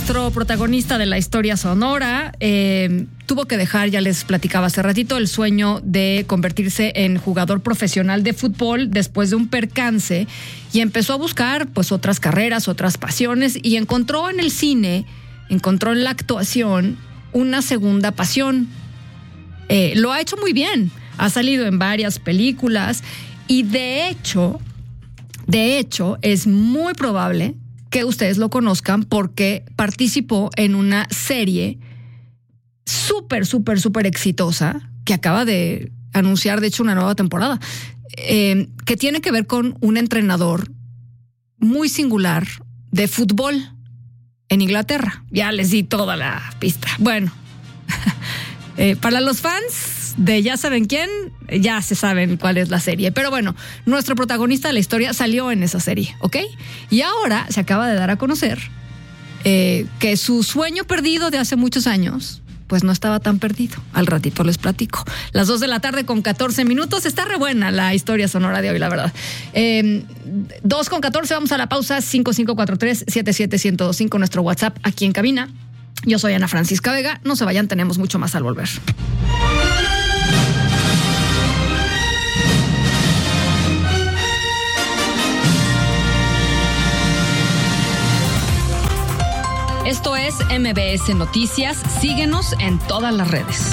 nuestro protagonista de la historia sonora tuvo que dejar, ya les platicaba hace ratito, el sueño de convertirse en jugador profesional de fútbol después de un percance y empezó a buscar pues otras carreras, otras pasiones y encontró en el cine, encontró en la actuación una segunda pasión. Lo ha hecho muy bien, ha salido en varias películas y de hecho es muy probable que ustedes lo conozcan porque participó en una serie súper exitosa que acaba de anunciar, de hecho, una nueva temporada, que tiene que ver con un entrenador muy singular de fútbol en Inglaterra. Ya les di toda la pista. Bueno, para los fans de ya saben quién, ya se saben cuál es la serie. Pero bueno, nuestro protagonista de la historia salió en esa serie, ¿ok? Y ahora se acaba de dar a conocer que su sueño perdido de hace muchos años, pues no estaba tan perdido. Al ratito les platico. Las 2:14 p.m. Está re buena la historia sonora de hoy, la verdad. 2:14, vamos a la pausa. 5543-77125, nuestro WhatsApp aquí en cabina. Yo soy Ana Francisca Vega. No se vayan, tenemos mucho más al volver. Esto es MBS Noticias. Síguenos en todas las redes.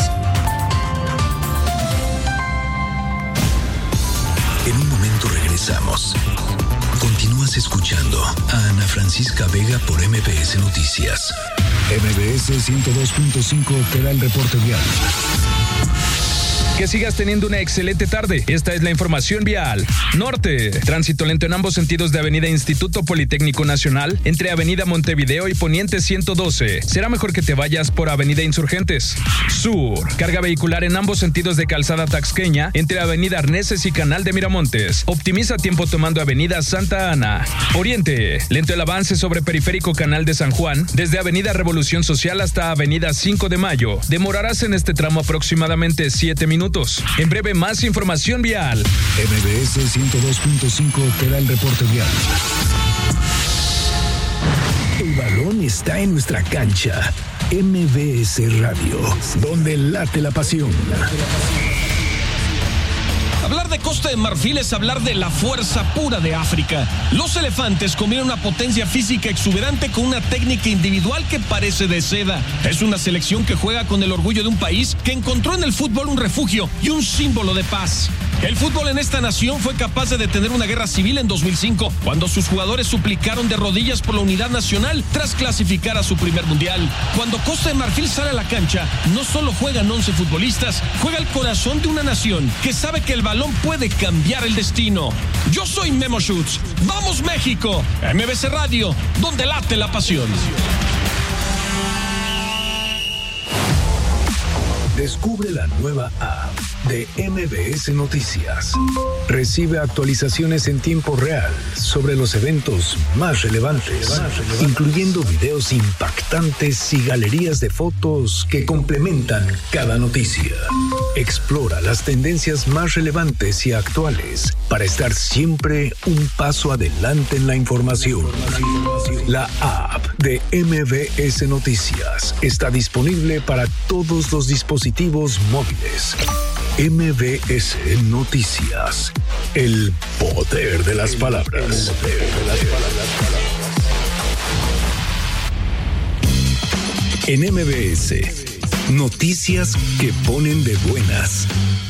En un momento regresamos. Continúas escuchando a Ana Francisca Vega por MBS Noticias. MBS 102.5 te da el reporte vial. Que sigas teniendo una excelente tarde. Esta es la información vial. Norte. Tránsito lento en ambos sentidos de Avenida Instituto Politécnico Nacional, entre Avenida Montevideo y Poniente 112. Será mejor que te vayas por Avenida Insurgentes. Sur. Carga vehicular en ambos sentidos de Calzada Taxqueña, entre Avenida Arneses y Canal de Miramontes. Optimiza tiempo tomando Avenida Santa Ana. Oriente. Lento el avance sobre Periférico Canal de San Juan, desde Avenida Revolución Social hasta Avenida 5 de Mayo. Demorarás en este tramo aproximadamente 7 minutos. En breve, más información vial. MBS 102.5 te da el reporte vial. El balón está en nuestra cancha. MBS Radio, donde late la pasión. Hablar de Costa de Marfil es hablar de la fuerza pura de África. Los elefantes combinan una potencia física exuberante con una técnica individual que parece de seda. Es una selección que juega con el orgullo de un país que encontró en el fútbol un refugio y un símbolo de paz. El fútbol en esta nación fue capaz de detener una guerra civil en 2005, cuando sus jugadores suplicaron de rodillas por la unidad nacional tras clasificar a su primer mundial. Cuando Costa de Marfil sale a la cancha, no solo juegan 11 futbolistas, juega el corazón de una nación que sabe que el balón puede cambiar el destino. Yo soy Memo Schutz. ¡Vamos México! MBC Radio, donde late la pasión. Descubre la nueva app de MBS Noticias. Recibe actualizaciones en tiempo real sobre los eventos más relevantes, incluyendo videos impactantes y galerías de fotos que complementan cada noticia. Explora las tendencias más relevantes y actuales para estar siempre un paso adelante en la información. La app de MBS Noticias está disponible para todos los dispositivos móviles. MBS Noticias. El poder de las palabras. En MBS, noticias que ponen de buenas.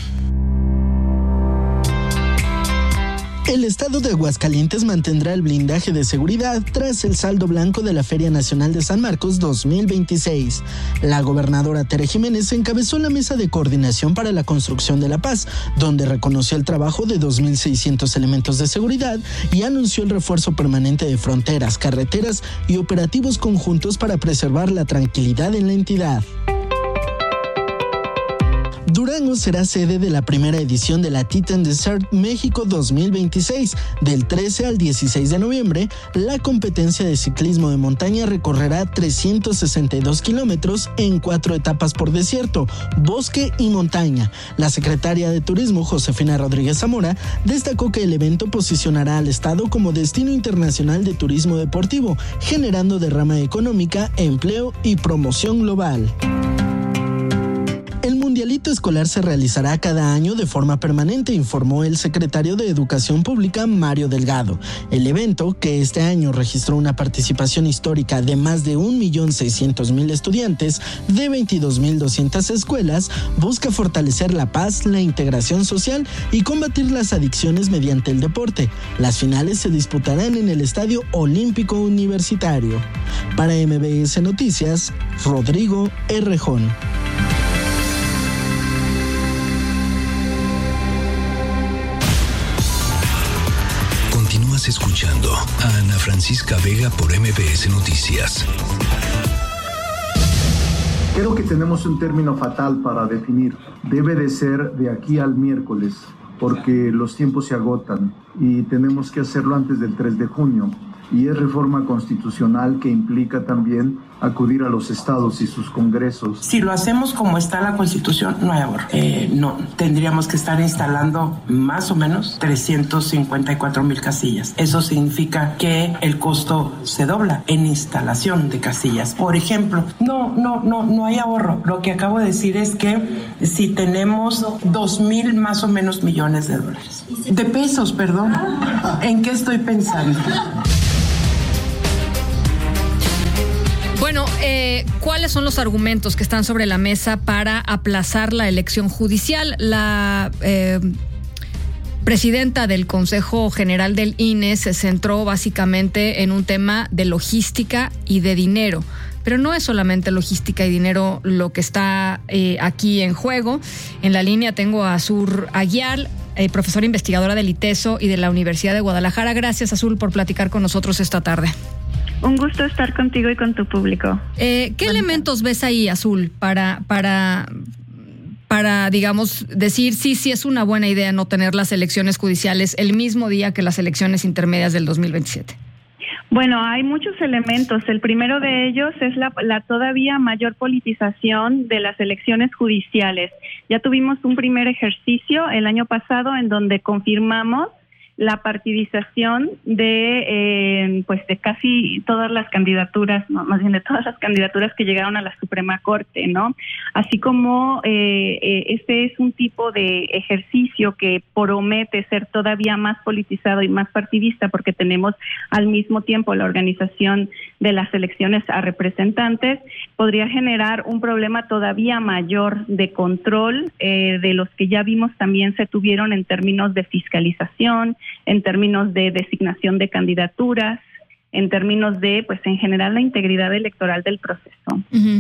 El estado de Aguascalientes mantendrá el blindaje de seguridad tras el saldo blanco de la Feria Nacional de San Marcos 2026. La gobernadora Tere Jiménez encabezó la mesa de coordinación para la construcción de la paz, donde reconoció el trabajo de 2.600 elementos de seguridad y anunció el refuerzo permanente de fronteras, carreteras y operativos conjuntos para preservar la tranquilidad en la entidad. Durango será sede de la primera edición de la Titan Desert México 2026. Del 13 al 16 de noviembre, la competencia de ciclismo de montaña recorrerá 362 kilómetros en 4 etapas por desierto, bosque y montaña. La secretaria de Turismo, Josefina Rodríguez Zamora, destacó que el evento posicionará al estado como destino internacional de turismo deportivo, generando derrama económica, empleo y promoción global. El Mundialito Escolar se realizará cada año de forma permanente, informó el secretario de Educación Pública, Mario Delgado. El evento, que este año registró una participación histórica de más de 1.600.000 estudiantes de 22.200 escuelas, busca fortalecer la paz, la integración social y combatir las adicciones mediante el deporte. Las finales se disputarán en el Estadio Olímpico Universitario. Para MBS Noticias, Rodrigo Errejón. Continúas escuchando a Ana Francisca Vega por MBS Noticias. Creo que tenemos un término fatal para definir. Debe de ser de aquí al miércoles, porque los tiempos se agotan y tenemos que hacerlo antes del 3 de junio. Y es reforma constitucional que implica también acudir a los estados y sus congresos. Si lo hacemos como está la Constitución, no hay ahorro. No, tendríamos que estar instalando más o menos 354,000 casillas. Eso significa que el costo se dobla en instalación de casillas. Por ejemplo, no hay ahorro. Lo que acabo de decir es que si tenemos 2,000 más o menos millones de dólares. De pesos, perdón. ¿En qué estoy pensando? Bueno, ¿cuáles son los argumentos que están sobre la mesa para aplazar la elección judicial? La presidenta del Consejo General del INE se centró básicamente en un tema de logística y de dinero. Pero no es solamente logística y dinero lo que está aquí en juego. En la línea tengo a Azul Aguiar, profesora investigadora del ITESO y de la Universidad de Guadalajara. Gracias, Azul, por platicar con nosotros esta tarde. Un gusto estar contigo y con tu público. ¿Qué elementos ves ahí, Azul, para digamos, decir sí es una buena idea no tener las elecciones judiciales el mismo día que las elecciones intermedias del 2027? Bueno, hay muchos elementos. El primero de ellos es la todavía mayor politización de las elecciones judiciales. Ya tuvimos un primer ejercicio el año pasado en donde confirmamos la partidización de casi todas las candidaturas, no, más bien de todas las candidaturas que llegaron a la Suprema Corte, ¿no? Así como este es un tipo de ejercicio que promete ser todavía más politizado y más partidista, porque tenemos al mismo tiempo la organización de las elecciones a representantes, podría generar un problema todavía mayor de control de los que ya vimos también se tuvieron en términos de fiscalización, en términos de designación de candidaturas, en términos de, pues en general, la integridad electoral del proceso. Uh-huh.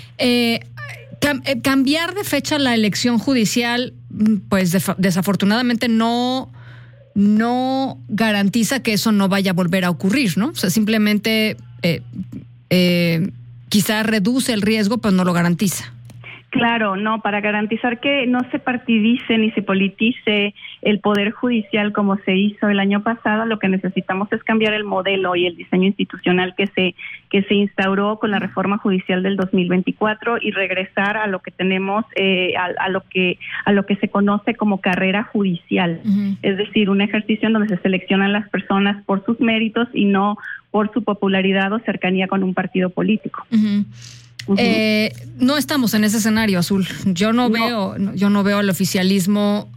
Cambiar de fecha la elección judicial, pues desafortunadamente no garantiza que eso no vaya a volver a ocurrir, ¿no? O sea, simplemente quizá reduce el riesgo, pero no lo garantiza. Claro, no, para garantizar que no se partidice ni se politice el Poder Judicial como se hizo el año pasado, lo que necesitamos es cambiar el modelo y el diseño institucional que se instauró con la reforma judicial del 2024 y regresar a lo que tenemos, a lo que se conoce como carrera judicial. Uh-huh. Es decir, un ejercicio en donde se seleccionan las personas por sus méritos y no por su popularidad o cercanía con un partido político. Uh-huh. Uh-huh. No estamos en ese escenario, Azul. Yo no veo al oficialismo.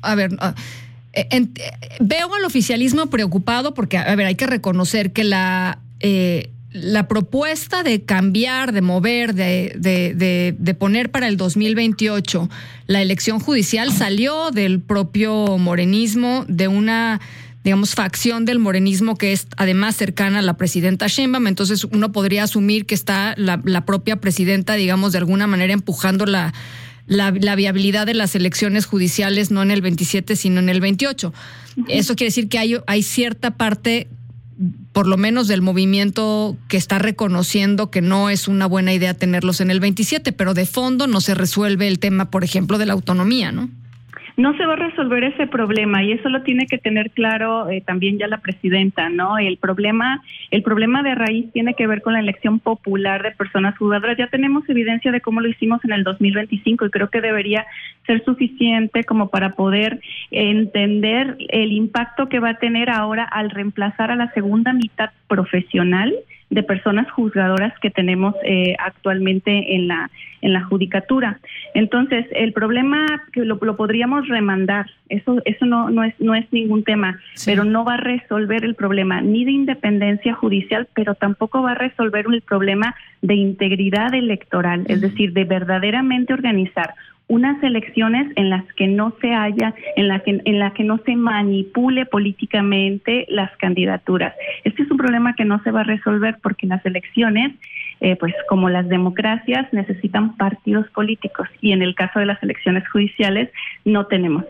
Veo al oficialismo preocupado porque, hay que reconocer que la propuesta de cambiar, de mover, de poner para el 2028 la elección judicial salió del propio morenismo, de una, digamos, facción del morenismo que es además cercana a la presidenta Sheinbaum. Entonces uno podría asumir que está la propia presidenta, digamos, de alguna manera empujando la viabilidad de las elecciones judiciales no en el 27 sino en el 28. Eso quiere decir que hay cierta parte por lo menos del movimiento que está reconociendo que no es una buena idea tenerlos en el 27, pero de fondo no se resuelve el tema, por ejemplo, de la autonomía, ¿no? No se va a resolver ese problema y eso lo tiene que tener claro también ya la presidenta, ¿no? El problema de raíz tiene que ver con la elección popular de personas jugadoras. Ya tenemos evidencia de cómo lo hicimos en el 2025 y creo que debería ser suficiente como para poder entender el impacto que va a tener ahora al reemplazar a la segunda mitad profesional de personas juzgadoras que tenemos actualmente en la judicatura. Entonces, el problema que lo podríamos remandar, eso no es ningún tema, sí, pero no va a resolver el problema ni de independencia judicial, pero tampoco va a resolver el problema de integridad electoral, es decir, de verdaderamente organizar unas elecciones en las que no se haya, en la que no se manipule políticamente las candidaturas. Este es un problema que no se va a resolver porque las elecciones, pues como las democracias, necesitan partidos políticos y en el caso de las elecciones judiciales no tenemos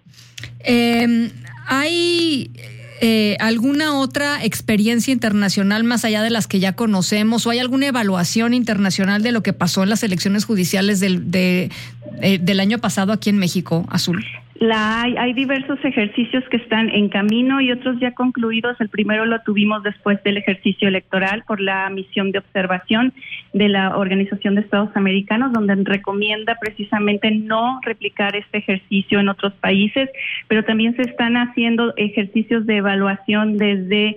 eso. ¿Hay alguna otra experiencia internacional más allá de las que ya conocemos o hay alguna evaluación internacional de lo que pasó en las elecciones judiciales del año pasado aquí en México, Azul? Hay diversos ejercicios que están en camino y otros ya concluidos. El primero lo tuvimos después del ejercicio electoral por la misión de observación de la Organización de Estados Americanos, donde recomienda precisamente no replicar este ejercicio en otros países, pero también se están haciendo ejercicios de evaluación desde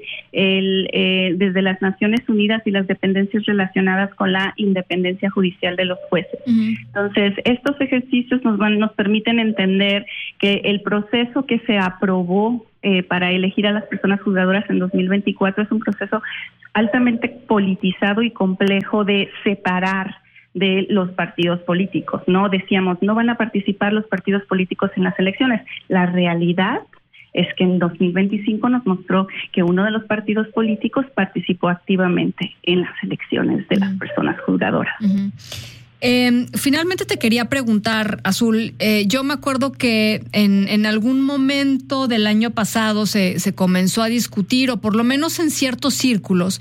las Naciones Unidas y las dependencias relacionadas con la independencia judicial de los jueces. Uh-huh. Entonces, estos ejercicios nos permiten entender que el proceso que se aprobó para elegir a las personas juzgadoras en 2024 es un proceso altamente politizado y complejo de separar de los partidos políticos, ¿no? Decíamos, no van a participar los partidos políticos en las elecciones. La realidad es que en 2025 nos mostró que uno de los partidos políticos participó activamente en las elecciones de las personas juzgadoras. Uh-huh. Finalmente te quería preguntar, Azul, yo me acuerdo que en algún momento del año pasado se comenzó a discutir, o por lo menos en ciertos círculos,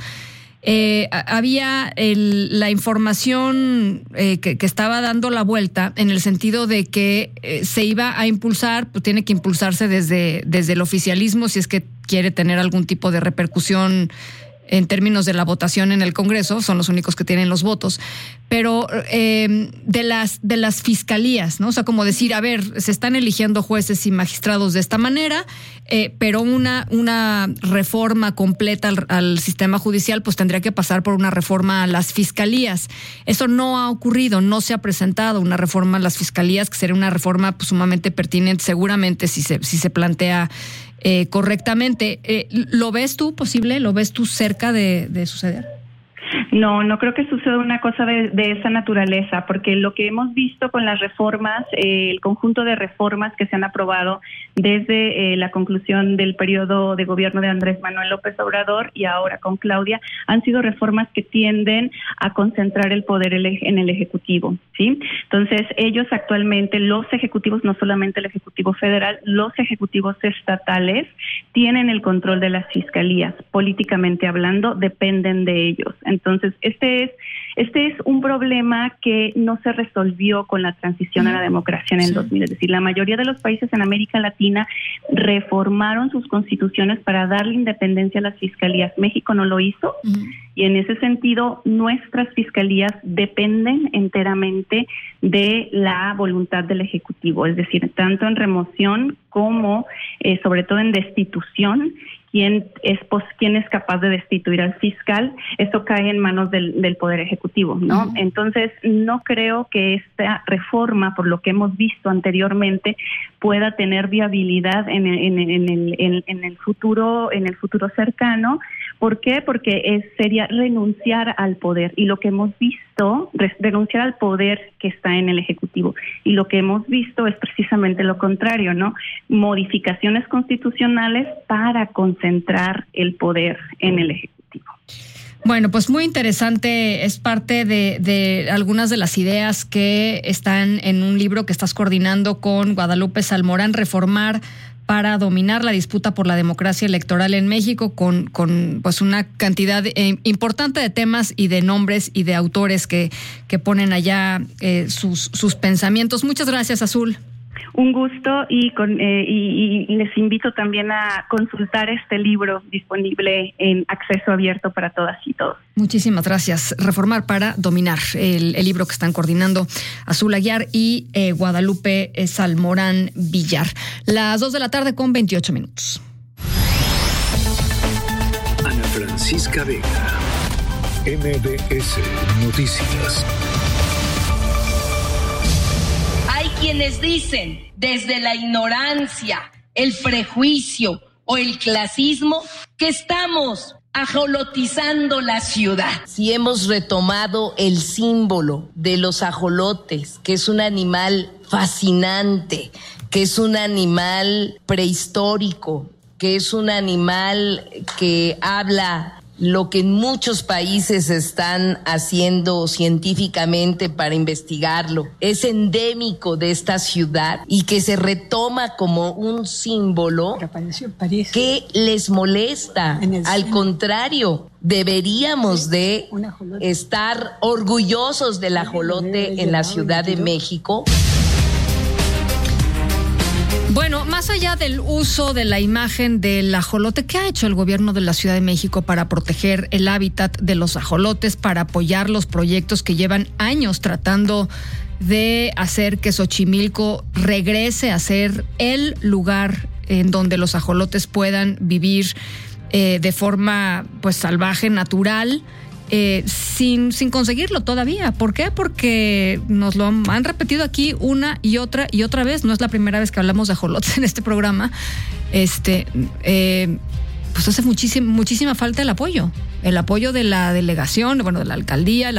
había la información que estaba dando la vuelta en el sentido de que se iba a impulsar, pues tiene que impulsarse desde el oficialismo si es que quiere tener algún tipo de repercusión en términos de la votación en el Congreso, son los únicos que tienen los votos, pero de las fiscalías, ¿no? O sea, como decir, a ver, se están eligiendo jueces y magistrados de esta manera, pero una reforma completa al sistema judicial, pues tendría que pasar por una reforma a las fiscalías. Eso no ha ocurrido, no se ha presentado una reforma a las fiscalías, que sería una reforma pues, sumamente pertinente, seguramente si se plantea correctamente. ¿Lo ves tú posible? ¿Lo ves tú cerca de suceder? No creo que suceda una cosa de esa naturaleza, porque lo que hemos visto con las reformas, el conjunto de reformas que se han aprobado desde la conclusión del periodo de gobierno de Andrés Manuel López Obrador y ahora con Claudia, han sido reformas que tienden a concentrar el poder en el Ejecutivo, ¿sí? Entonces, ellos actualmente, los ejecutivos, no solamente el Ejecutivo Federal, los ejecutivos estatales tienen el control de las fiscalías. Políticamente hablando, dependen de ellos. Entonces, este es un problema que no se resolvió con la transición a la democracia en el 2000. Es decir, la mayoría de los países en América Latina reformaron sus constituciones para darle independencia a las fiscalías. México no lo hizo y en ese sentido nuestras fiscalías dependen enteramente de la voluntad del Ejecutivo. Es decir, tanto en remoción como sobre todo en destitución. ¿Quién es capaz de destituir al fiscal? Eso cae en manos del Poder Ejecutivo, ¿no? Uh-huh. Entonces, no creo que esta reforma, por lo que hemos visto anteriormente, pueda tener viabilidad en el futuro cercano. ¿Por qué? Porque sería renunciar al poder, y lo que hemos visto, renunciar al poder que está en el Ejecutivo, y lo que hemos visto es precisamente lo contrario, ¿no? Modificaciones constitucionales para concentrar el poder en el Ejecutivo. Bueno, pues muy interesante, es parte de algunas de las ideas que están en un libro que estás coordinando con Guadalupe Salmorán, Reformar para dominar la disputa por la democracia electoral en México, con pues una cantidad importante de temas y de nombres y de autores que ponen allá sus pensamientos. Muchas gracias, Azul. Un gusto y les invito también a consultar este libro disponible en acceso abierto para todas y todos. Muchísimas gracias. Reformar para dominar, el libro que están coordinando Azul Aguiar y Guadalupe Salmorán Villar. Las 2:28 p.m. Ana Francisca Vega, MBS Noticias. Hay quienes dicen desde la ignorancia, el prejuicio o el clasismo que estamos ajolotizando la ciudad. Si hemos retomado el símbolo de los ajolotes, que es un animal fascinante, que es un animal prehistórico, que es un animal que habla lo que en muchos países están haciendo científicamente para investigarlo, es endémico de esta ciudad y que se retoma como un símbolo que les molesta. Al contrario, deberíamos de estar orgullosos del ajolote en la Ciudad de México. Bueno, más allá del uso de la imagen del ajolote, ¿qué ha hecho el gobierno de la Ciudad de México para proteger el hábitat de los ajolotes, para apoyar los proyectos que llevan años tratando de hacer que Xochimilco regrese a ser el lugar en donde los ajolotes puedan vivir de forma pues salvaje, natural? Sin conseguirlo todavía. ¿Por qué? Porque nos lo han repetido aquí una y otra vez. No es la primera vez que hablamos de ajolotes en este programa. Pues hace muchísima falta el apoyo de la delegación, de la alcaldía,